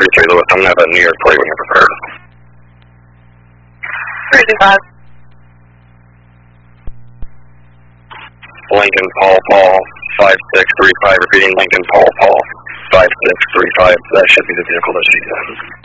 33 Lewis. I'm going to have a New York plate when you're prepared. 35. Lincoln Paul 5635. Repeating Lincoln Paul 5635. That should be the vehicle that she's in.